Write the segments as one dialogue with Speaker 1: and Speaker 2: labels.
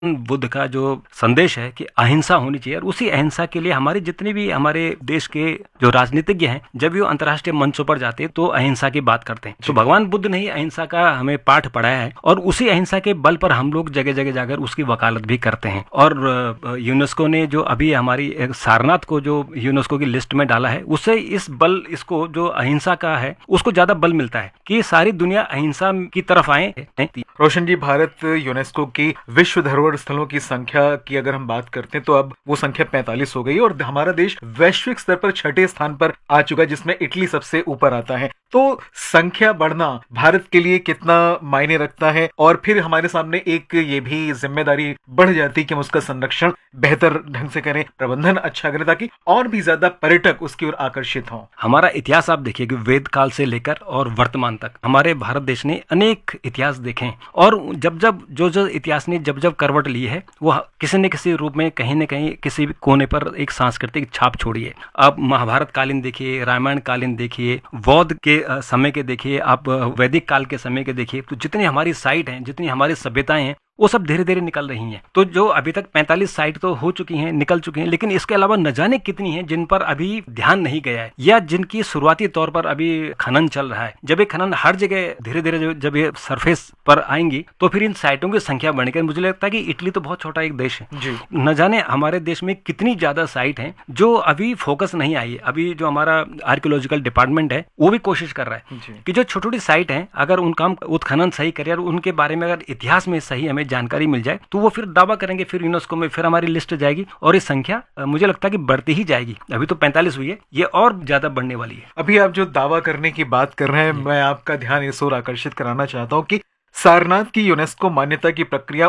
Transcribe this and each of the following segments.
Speaker 1: बुद्ध का जो संदेश है कि अहिंसा होनी चाहिए, और उसी अहिंसा के लिए हमारे जितने भी हमारे देश के जो राजनीतिज्ञ हैं, जब भी वो अंतर्राष्ट्रीय मंचों पर जाते हैं तो अहिंसा की बात करते हैं। तो भगवान बुद्ध ने ही अहिंसा का हमें पाठ पढ़ाया है, और उसी अहिंसा के बल पर हम लोग जगह जगह जाकर उसकी वकालत भी करते हैं। और यूनेस्को ने जो अभी हमारी सारनाथ को जो यूनेस्को की लिस्ट में डाला है, उससे इसको जो अहिंसा का है उसको ज्यादा बल मिलता है कि सारी दुनिया अहिंसा की तरफ आए।
Speaker 2: रोशन जी, भारत यूनेस्को की विश्व धरोहर स्थलों की संख्या की अगर हम बात करते हैं तो अब वो संख्या 45 हो गई, और हमारा देश वैश्विक स्तर पर 6ठे स्थान पर आ चुका है, जिसमें इटली सबसे ऊपर आता है। तो संख्या बढ़ना भारत के लिए कितना मायने रखता है, और फिर हमारे सामने एक ये भी जिम्मेदारी बढ़ जाती है कि हम उसका संरक्षण बेहतर ढंग से करें, प्रबंधन अच्छा करें, ताकि और भी ज्यादा पर्यटक उसकी ओर आकर्षित हों।
Speaker 1: हमारा इतिहास आप देखिए कि वेद काल से लेकर और वर्तमान तक हमारे भारत देश ने अनेक इतिहास देखे हैं, और जब जो इतिहास ने जब करवट ली है, वो किसी न किसी रूप में कहीं न कहीं किसी भी कोने पर एक सांस्कृतिक छाप छोड़ी है। आप महाभारत कालीन देखिए, रामायण कालीन देखिए, बौद्ध के समय के देखिए, आप वैदिक काल के समय के देखिए, तो जितनी हमारी साइट हैं, जितनी हमारी सभ्यताएं हैं, वो सब धीरे धीरे निकल रही हैं। तो जो अभी तक 45 साइट तो हो चुकी हैं, निकल चुकी हैं, लेकिन इसके अलावा न जाने कितनी हैं जिन पर अभी ध्यान नहीं गया है, या जिनकी शुरुआती तौर पर अभी खनन चल रहा है। जब ये खनन हर जगह धीरे धीरे जब ये सरफेस पर आएंगी, तो फिर इन साइटों की संख्या बढ़ेगी। मुझे लगता है कि इटली तो बहुत छोटा एक देश है
Speaker 2: जी।
Speaker 1: न जाने हमारे देश में कितनी ज्यादा साइट हैं जो अभी फोकस नहीं आई है। अभी जो हमारा आर्कियोलॉजिकल डिपार्टमेंट है, वो भी कोशिश कर रहा है कि जो छोटी छोटी साइट है, अगर उनका हम उत्खनन सही करें और उनके बारे में अगर इतिहास में सही हमें जानकारी मिल जाए, तो वो फिर दावा करेंगे, फिर यूनेस्को में फिर हमारी लिस्ट जाएगी, और इस संख्या मुझे लगता है कि बढ़ती ही जाएगी। अभी तो 45 हुई है, ये और ज्यादा बढ़ने वाली है।
Speaker 2: अभी आप जो दावा करने की बात कर रहे हैं, मैं आपका ध्यान इस ओर आकर्षित कराना चाहता हूं कि सारनाथ की यूनेस्को मान्यता की प्रक्रिया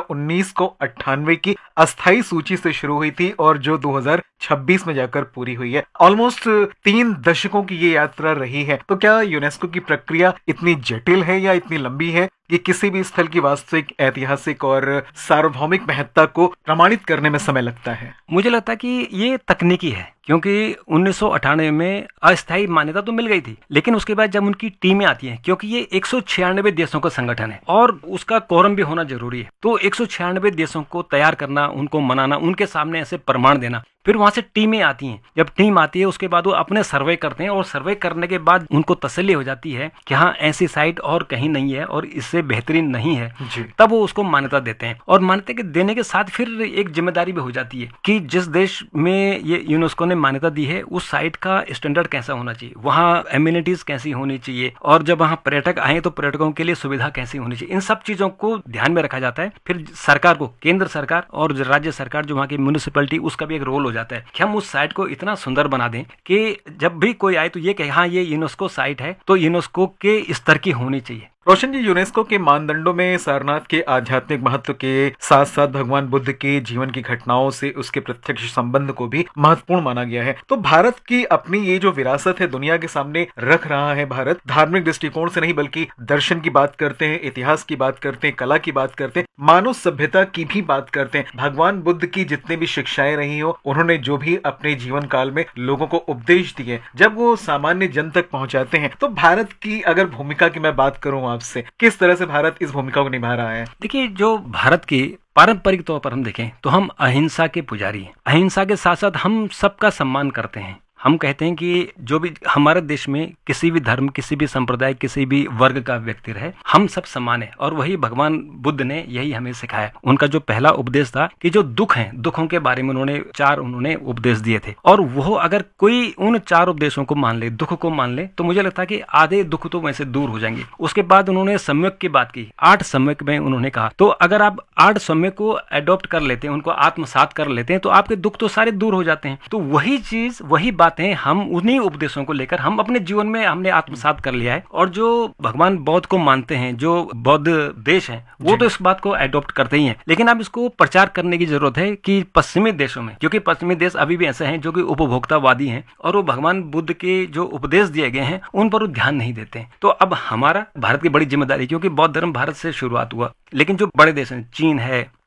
Speaker 2: 1998 की अस्थायी सूची से शुरू हुई थी, और जो 2026 में जाकर पूरी हुई है। ऑलमोस्ट 3 दशकों की ये यात्रा रही है। तो क्या यूनेस्को की प्रक्रिया इतनी जटिल है या इतनी लंबी है कि किसी भी स्थल की वास्तविक ऐतिहासिक और सार्वभौमिक महत्ता को प्रमाणित करने में समय लगता है?
Speaker 1: मुझे लगता है कि ये तकनीकी है, क्योंकि 1998 में अस्थायी मान्यता तो मिल गई थी, लेकिन उसके बाद जब उनकी टीमें आती हैं, क्योंकि ये 196 देशों का संगठन है और उसका कोरम भी होना जरूरी है, तो 196 देशों को तैयार करना, उनको मनाना, उनके सामने ऐसे प्रमाण देना, फिर वहां से टीमें आती हैं। जब टीम आती है, उसके बाद वो अपने सर्वे करते हैं, और सर्वे करने के बाद उनको तसल्ली हो जाती है कि हाँ, ऐसी साइट और कहीं नहीं है और इससे बेहतरीन नहीं है, तब वो उसको मान्यता देते हैं। और मान्यता के देने के साथ फिर एक जिम्मेदारी भी हो जाती है कि जिस देश में ये यूनेस्को ने मान्यता दी है, उस साइट का स्टैंडर्ड कैसा होना चाहिए, वहाँ एम्यूनिटीज कैसी होनी चाहिए, और जब वहाँ पर्यटक आए तो पर्यटकों के लिए सुविधा कैसी होनी चाहिए, इन सब चीजों को ध्यान में रखा जाता है। फिर सरकार को, केंद्र सरकार और राज्य सरकार, जो वहाँ की म्युनिसिपैलिटी, उसका भी एक रोल हो जाता है कि हम उस साइट को इतना सुंदर बना दें कि जब भी कोई आए तो ये कहे हाँ, ये यूनेस्को साइट है, तो यूनेस्को के स्तर की होनी चाहिए।
Speaker 2: रोशन जी, यूनेस्को के मानदंडों में सारनाथ के आध्यात्मिक महत्व के साथ साथ भगवान बुद्ध के जीवन की घटनाओं से उसके प्रत्यक्ष संबंध को भी महत्वपूर्ण माना गया है। तो भारत की अपनी ये जो विरासत है, दुनिया के सामने रख रहा है भारत, धार्मिक दृष्टिकोण से नहीं बल्कि दर्शन की बात करते हैं, इतिहास की बात करते हैं, कला की बात करते हैं, मानव सभ्यता की भी बात करते हैं। भगवान बुद्ध की जितने भी शिक्षाएं रही हो, उन्होंने जो भी अपने जीवन काल में लोगों को उपदेश दिए, जब वो सामान्य जन तक पहुंचाते हैं, तो भारत की अगर भूमिका की मैं बात करूं आपसे, किस तरह से भारत इस भूमिका को निभा रहा है?
Speaker 1: देखिए, जो भारत की पारंपरिक तौर पर हम देखें तो हम अहिंसा के पुजारी हैं। अहिंसा के साथ साथ हम सबका सम्मान करते हैं। हम कहते हैं कि जो भी हमारे देश में किसी भी धर्म, किसी भी संप्रदाय, किसी भी वर्ग का व्यक्ति रहे, हम सब समान है, और वही भगवान बुद्ध ने यही हमें सिखाया। उनका जो पहला उपदेश था कि जो दुख हैं, दुखों के बारे में उन्होंने 4 उपदेश दिए थे, और वो अगर कोई उन 4 उपदेशों को मान ले, दुख को मान ले, तो मुझे लगता है कि आधे दुख तो वैसे दूर हो जाएंगे। उसके बाद उन्होंने सम्यक की बात की, 8 सम्यक में उन्होंने कहा, तो अगर आप 8 सम्यक को अडॉप्ट कर लेते हैं, उनको आत्मसात कर लेते हैं, तो आपके दुख तो सारे दूर हो जाते हैं। तो वही चीज, वही बातें हम उन्हीं उपदेशों को लेकर हम अपने जीवन में हमने आत्मसात कर लिया है। और जो भगवान बौद्ध को मानते हैं, जो बौद्ध देश हैं, वो तो इस बात को अडॉप्ट करते ही हैं, लेकिन अब इसको प्रचार करने की जरूरत है कि पश्चिमी देशों में, क्योंकि पश्चिमी देश अभी भी ऐसे हैं जो कि उपभोक्तावादी हैं, और वो भगवान बुद्ध के जो उपदेश दिए गए हैं उन पर ध्यान नहीं देते हैं। तो अब हमारा, भारत की बड़ी जिम्मेदारी, क्योंकि बौद्ध धर्म भारत से शुरुआत हुआ, लेकिन जो बड़े देश हैं, चीन है,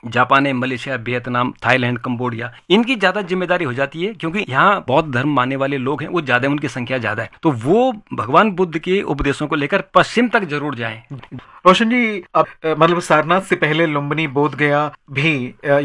Speaker 1: जापान है, मलेशिया, वियतनाम, थाईलैंड, कंबोडिया, इनकी ज्यादा जिम्मेदारी हो जाती है, क्योंकि यहाँ बौद्ध धर्म मानने वाले लोग हैं, वो ज्यादा, उनकी संख्या ज्यादा है, तो वो भगवान बुद्ध के उपदेशों को लेकर पश्चिम तक जरूर जाएं।
Speaker 2: रोशन जी, अब मतलब सारनाथ से पहले लुम्बिनी, बोध गया भी